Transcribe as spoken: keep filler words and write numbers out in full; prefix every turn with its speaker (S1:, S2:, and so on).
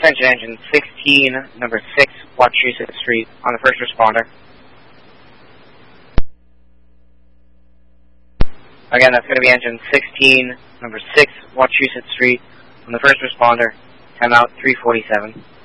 S1: attention engine sixteen, number six, Wachusett Street, on the first responder. Again, that's going to be engine sixteen, number six, Wachusett Street, on the first responder, timeout three forty-seven.